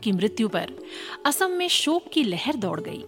की मृत्यु पर असम में शोक की लहर दौड़ गई।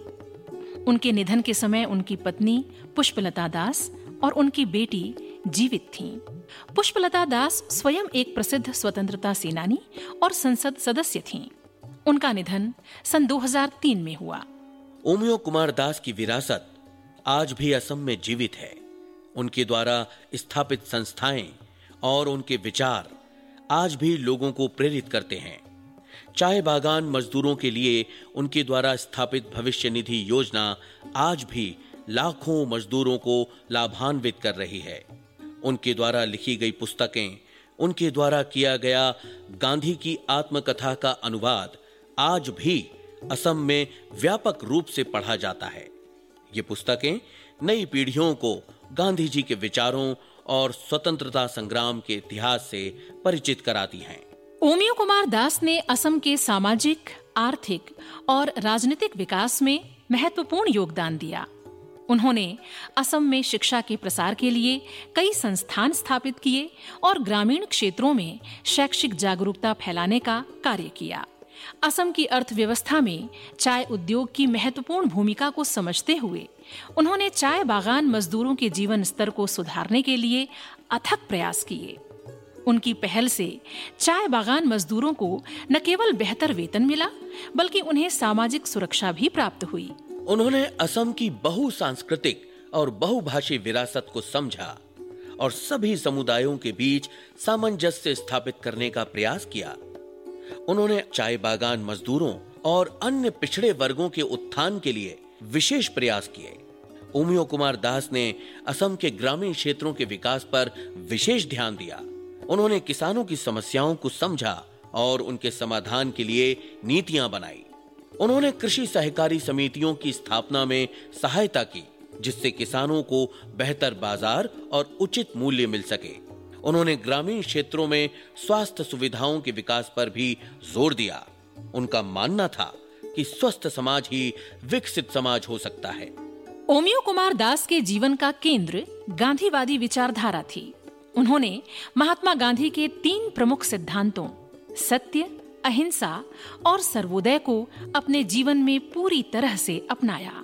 उनके निधन के समय उनकी पत्नी पुष्पलता दास और उनकी बेटी जीवित थीं। पुष्पलता दास स्वयं एक प्रसिद्ध स्वतंत्रता सेनानी और संसद सदस्य थीं। उनका निधन सन 2003 में हुआ। ओमियो कुमार दास की विरासत आज भी असम में जीवित है। उनके द्वारा स्थापित संस्थाएं और उनके विचार आज भी लोगों को प्रेरित करते हैं। चाय बागान मजदूरों के लिए उनके द्वारा स्थापित भविष्य निधि योजना आज भी लाखों मजदूरों को लाभान्वित कर रही है। उनके द्वारा लिखी गई पुस्तकें, उनके द्वारा किया गया गांधी की आत्मकथा का अनुवाद आज भी असम में व्यापक रूप से पढ़ा जाता है। ये पुस्तकें नई पीढ़ियों को गांधी जी के विचारों और स्वतंत्रता संग्राम के इतिहास से परिचित कराती हैं। ओमियो कुमार दास ने असम के सामाजिक, आर्थिक और राजनीतिक विकास में महत्वपूर्ण योगदान दिया। उन्होंने असम में शिक्षा के प्रसार के लिए कई संस्थान स्थापित किए और ग्रामीण क्षेत्रों में शैक्षिक जागरूकता फैलाने का कार्य किया। असम की अर्थव्यवस्था में चाय उद्योग की महत्वपूर्ण भूमिका को समझते हुए उन्होंने चाय बागान मजदूरों के जीवन स्तर को सुधारने के लिए अथक प्रयास किए। उनकी पहल से चाय बागान मजदूरों को न केवल बेहतर वेतन मिला, बल्कि उन्हें सामाजिक सुरक्षा भी प्राप्त हुई। उन्होंने असम की बहुसांस्कृतिक और बहुभाषी विरासत को समझा और सभी समुदायों के बीच सामंजस्य स्थापित करने का प्रयास किया। उन्होंने चाय बागान मजदूरों और अन्य पिछड़े वर्गों के उत्थान के लिए विशेष प्रयास किए। ओमियो कुमार दास ने असम के ग्रामीण क्षेत्रों के विकास पर विशेष ध्यान दिया। उन्होंने किसानों की समस्याओं को समझा और उनके समाधान के लिए नीतियां बनाई। उन्होंने कृषि सहकारी समितियों की स्थापना में सहायता की, जिससे किसानों को बेहतर बाजार और उचित मूल्य मिल सके। उन्होंने ग्रामीण क्षेत्रों में स्वास्थ्य सुविधाओं के विकास पर भी जोर दिया। उनका मानना था कि स्वस्थ समाज ही विकसित समाज हो सकता है। ओमियो कुमार दास के जीवन का केंद्र गांधीवादी विचारधारा थी। उन्होंने महात्मा गांधी के 3 प्रमुख सिद्धांतों सत्य, अहिंसा और सर्वोदय को अपने जीवन में पूरी तरह से अपनाया।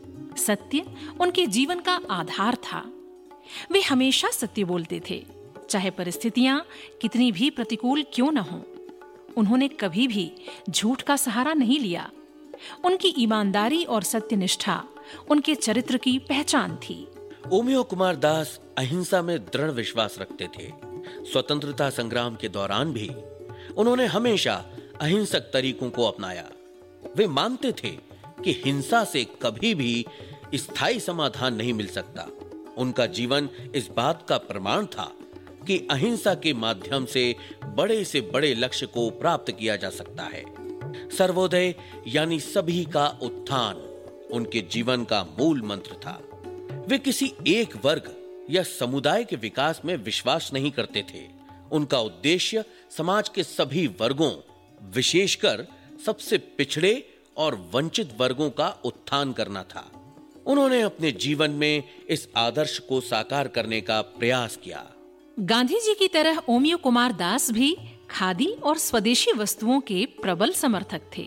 सत्य उनके जीवन का आधार था। वे हमेशा सत्य बोलते थे, चाहे परिस्थितियां कितनी भी प्रतिकूल क्यों न हो। उन्होंने कभी भी झूठ का सहारा नहीं लिया। उनकी ईमानदारी और सत्यनिष्ठा उनके चरित्र की पहचान थी। ओमियो कुमार दास अहिंसा में दृढ़ विश्वास रखते थे। स्वतंत्रता संग्राम के दौरान भी उन्होंने हमेशा अहिंसक तरीकों को अपनाया। वे मानते थे कि हिंसा से कभी भी स्थायी समाधान नहीं मिल सकता। उनका जीवन इस बात का प्रमाण था कि अहिंसा के माध्यम से बड़े लक्ष्य को प्राप्त किया जा सकता है। सर्वोदय यानी सभी का उत्थान उनके जीवन का मूल मंत्र था। वे किसी एक वर्ग या समुदाय के विकास में विश्वास नहीं करते थे। उनका उद्देश्य समाज के सभी वर्गों, विशेषकर सबसे पिछड़े और वंचित वर्गों का उत्थान करना था। उन्होंने अपने जीवन में इस आदर्श को साकार करने का प्रयास किया। गांधी जी की तरह ओमियो कुमार दास भी खादी और स्वदेशी वस्तुओं के प्रबल समर्थक थे।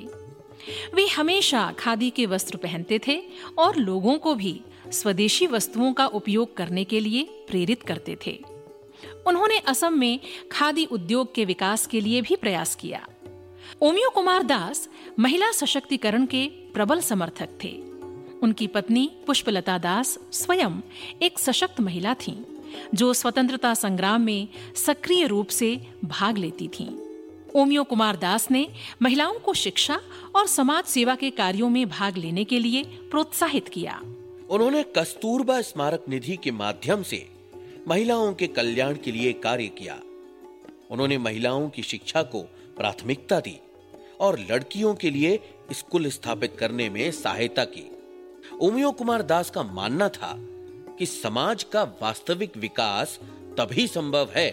वे हमेशा खादी के वस्त्र पहनते थे और लोगों को भी स्वदेशी वस्तुओं का उपयोग करने के लिए प्रेरित करते थे। उन्होंने असम में खादी उद्योग के विकास के लिए भी प्रयास किया। ओमियो कुमार दास महिला सशक्तिकरण के प्रबल समर्थक थे। उनकी पत्नी पुष्पलता दास स्वयं एक सशक्त महिला थीं, जो स्वतंत्रता संग्राम में सक्रिय रूप से भाग लेती थीं। ओमियो कुमार दास ने महिलाओं को शिक्षा और समाज सेवा के कार्यों में भाग लेने के लिए प्रोत्साहित किया। उन्होंने कस्तूरबा स्मारक निधि के माध्यम से महिलाओं के कल्याण के लिए कार्य किया। उन्होंने महिलाओं की शिक्षा को प्राथमिकता दी और लड़कियों के लिए स्कूल स्थापित करने में सहायता की। ओमियो कुमार दास का मानना था कि समाज का वास्तविक विकास तभी संभव है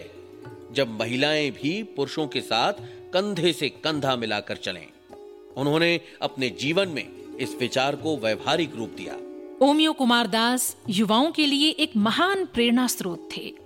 जब महिलाएं भी पुरुषों के साथ कंधे से कंधा मिलाकर चलें। उन्होंने अपने जीवन में इस विचार को व्यवहारिक रूप दिया। ओमियो कुमार दास युवाओं के लिए एक महान प्रेरणा स्रोत थे।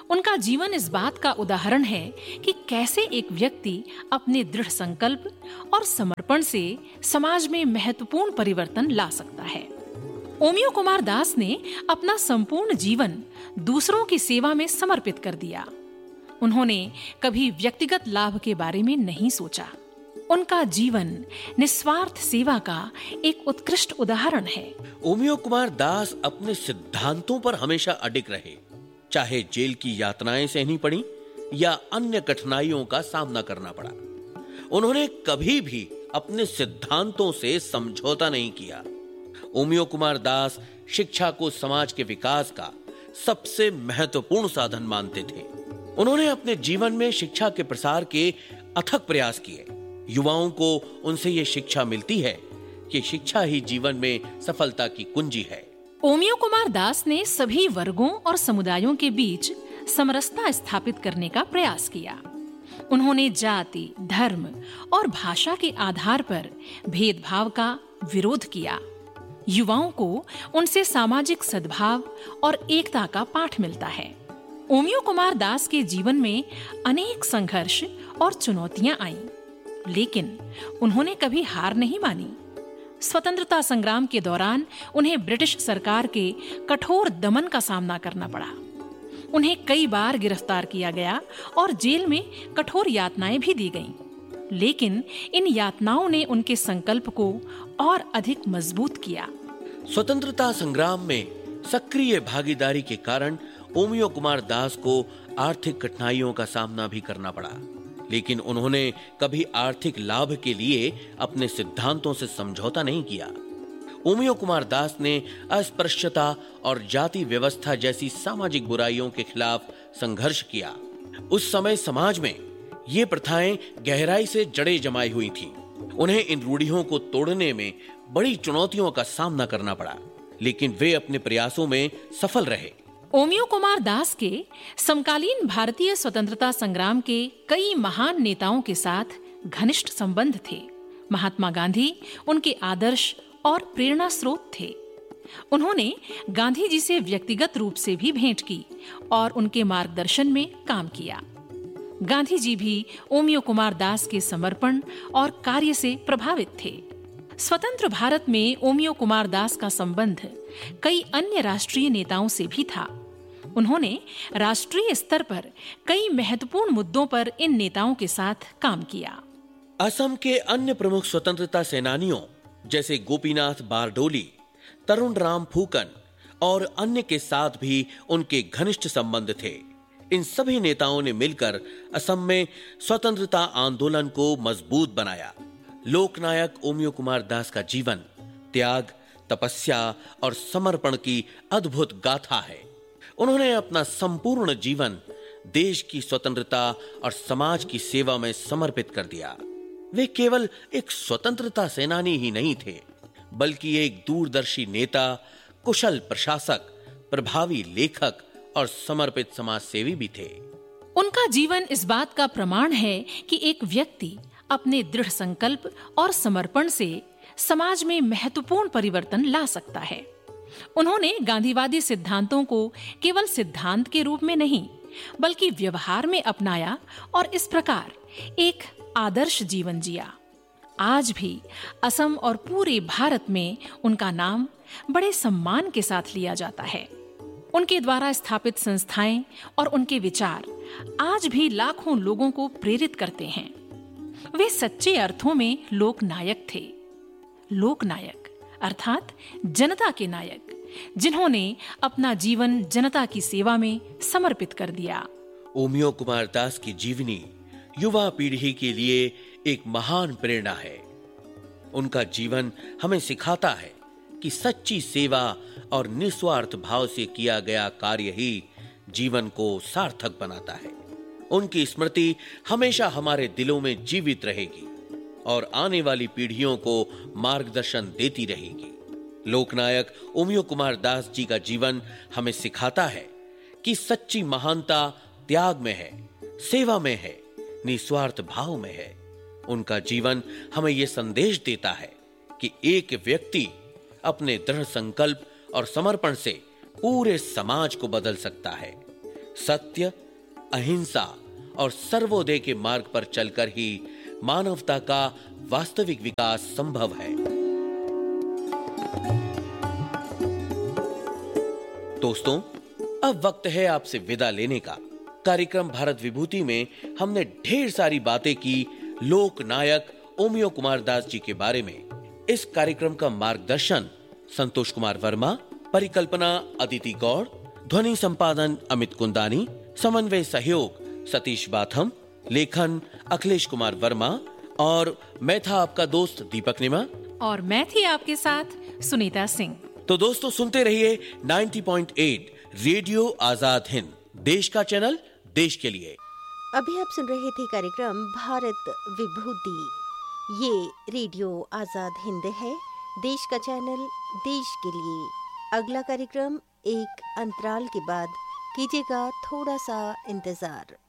उनका जीवन इस बात का उदाहरण है कि कैसे एक व्यक्ति अपने दृढ़ संकल्प और समर्पण से समाज में महत्वपूर्ण परिवर्तन ला सकता है। ओमियो कुमार दास ने अपना संपूर्ण जीवन दूसरों की सेवा में समर्पित कर दिया। उन्होंने कभी व्यक्तिगत लाभ के बारे में नहीं सोचा। उनका जीवन निस्वार्थ सेवा का एक उत्कृष्ट उदाहरण है। ओमियो कुमार दास अपने सिद्धांतों पर हमेशा अडिग रहे, चाहे जेल की यातनाएं सहनी पड़ी या अन्य कठिनाइयों का सामना करना पड़ा। उन्होंने कभी भी अपने सिद्धांतों से समझौता नहीं किया। ओमियो कुमार दास शिक्षा को समाज के विकास का सबसे महत्वपूर्ण साधन मानते थे। उन्होंने अपने जीवन में शिक्षा के प्रसार के अथक प्रयास किए। युवाओं को उनसे यह शिक्षा मिलती है कि शिक्षा ही जीवन में सफलता की कुंजी है। ओमियो कुमार दास ने सभी वर्गों और समुदायों के बीच समरसता स्थापित करने का प्रयास किया। उन्होंने जाति, धर्म और भाषा के आधार पर भेदभाव का विरोध किया। युवाओं को उनसे सामाजिक सद्भाव और एकता का पाठ मिलता है। ओमियो कुमार दास के जीवन में अनेक संघर्ष और चुनौतियां आईं, लेकिन उन्होंने कभी हार नहीं मानी। स्वतंत्रता संग्राम के दौरान उन्हें ब्रिटिश सरकार के कठोर दमन का सामना करना पड़ा। उन्हें कई बार गिरफ्तार किया गया और जेल में कठोर यातनाएं भी दी गईं। लेकिन इन यातनाओं ने उनके संकल्प को और अधिक मजबूत किया। स्वतंत्रता संग्राम में सक्रिय भागीदारी के कारण ओमियो कुमार दास को आर्थिक कठिनाइयों का सामना भी करना पड़ा, लेकिन उन्होंने कभी आर्थिक लाभ के लिए अपने सिद्धांतों से समझौता नहीं किया। ओमियो कुमार दास ने अस्पृश्यता और जाति व्यवस्था जैसी सामाजिक बुराइयों के खिलाफ संघर्ष किया। उस समय समाज में ये प्रथाएं गहराई से जड़ें जमाई हुई थीं। उन्हें इन रूढ़ियों को तोड़ने में बड़ी चुनौतियों का सामना करना पड़ा, लेकिन वे अपने प्रयासों में सफल रहे। ओमियो कुमार दास के समकालीन भारतीय स्वतंत्रता संग्राम के कई महान नेताओं के साथ घनिष्ठ संबंध थे। महात्मा गांधी उनके आदर्श और प्रेरणा स्रोत थे। उन्होंने गांधी जी से व्यक्तिगत रूप से भी भेंट की और उनके मार्गदर्शन में काम किया। गांधी जी भी ओमियो कुमार दास के समर्पण और कार्य से प्रभावित थे। स्वतंत्र भारत में ओमियो कुमार दास का संबंध कई अन्य राष्ट्रीय नेताओं से भी था। उन्होंने राष्ट्रीय स्तर पर कई महत्वपूर्ण मुद्दों पर इन नेताओं के साथ काम किया। असम के अन्य प्रमुख स्वतंत्रता सेनानियों जैसे गोपीनाथ बारडोली, तरुण राम फूकन और अन्य के साथ भी उनके घनिष्ठ संबंध थे। इन सभी नेताओं ने मिलकर असम में स्वतंत्रता आंदोलन को मजबूत बनाया। लोकनायक ओमियो कुमार दास का जीवन त्याग, तपस्या और समर्पण की अद्भुत गाथा है। उन्होंने अपना संपूर्ण जीवन देश की स्वतंत्रता और समाज की सेवा में समर्पित कर दिया। वे केवल एक स्वतंत्रता सेनानी ही नहीं थे, बल्कि एक दूरदर्शी नेता, कुशल प्रशासक, प्रभावी लेखक और समर्पित समाज सेवी भी थे। उनका जीवन इस बात का प्रमाण है कि एक व्यक्ति अपने दृढ़ संकल्प और समर्पण से समाज में महत्वपूर्ण परिवर्तन ला सकता है। उन्होंने गांधीवादी सिद्धांतों को केवल सिद्धांत के रूप में नहीं, बल्कि व्यवहार में अपनाया और इस प्रकार एक आदर्श जीवन जिया। आज भी असम और पूरे भारत में उनका नाम बड़े सम्मान के साथ लिया जाता है। उनके द्वारा स्थापित संस्थाएं और उनके विचार आज भी लाखों लोगों को प्रेरित करते हैं। वे सच्चे अर्थों में लोकनायक थे। लोकनायक अर्थात जनता के नायक, जिन्होंने अपना जीवन जनता की सेवा में समर्पित कर दिया। ओमियो कुमार दास की जीवनी युवा पीढ़ी के लिए एक महान प्रेरणा है। उनका जीवन हमें सिखाता है कि सच्ची सेवा और निस्वार्थ भाव से किया गया कार्य ही जीवन को सार्थक बनाता है। उनकी स्मृति हमेशा हमारे दिलों में जीवित रहेगी और आने वाली पीढ़ियों को मार्गदर्शन देती रहेगी। लोकनायक ओमियो कुमार दास जी का जीवन हमें सिखाता है कि सच्ची महानता त्याग में है, सेवा में है, निस्वार्थ भाव में है। उनका जीवन हमें यह संदेश देता है कि एक व्यक्ति अपने दृढ़ संकल्प और समर्पण से पूरे समाज को बदल सकता है। सत्य, अहिंसा और सर्वोदय के मार्ग पर चलकर ही मानवता का वास्तविक विकास संभव है। दोस्तों, अब वक्त है आपसे विदा लेने का। कार्यक्रम भारत विभूति में हमने ढेर सारी बातें की लोक नायक ओमियो कुमार दास जी के बारे में। इस कार्यक्रम का मार्गदर्शन संतोष कुमार वर्मा, परिकल्पना अदिति गौड़, ध्वनि संपादन अमित कुंदानी, समन्वय सहयोग सतीश बाथम, लेखन अखिलेश कुमार वर्मा और मैं था आपका दोस्त दीपक निमा और मैं थी आपके साथ सुनीता सिंह। तो दोस्तों, सुनते रहिए 90.8 रेडियो आजाद हिंद, देश का चैनल देश के लिए। अभी आप सुन रहे थे कार्यक्रम भारत विभूति। ये रेडियो आजाद हिंद है, देश का चैनल देश के लिए। अगला कार्यक्रम एक अंतराल के बाद, कीजिएगा थोड़ा सा इंतजार।